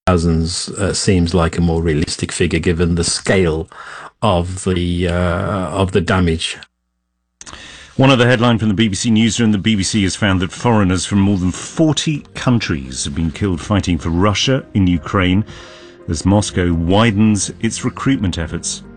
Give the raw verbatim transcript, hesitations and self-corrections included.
thousands uh, seems like a more realistic figure given the scale of the uh, of the damage. One other headline from the B B C Newsroom: the B B C has found that foreigners from more than forty countries have been killed fighting for Russia in Ukraine as Moscow widens its recruitment efforts.